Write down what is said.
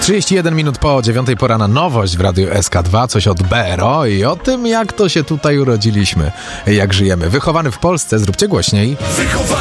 31 minut po 9 pora na nowość w Radiu SK2, coś od BRO i o tym, jak to się tutaj urodziliśmy, jak żyjemy. Wychowany w Polsce, zróbcie głośniej.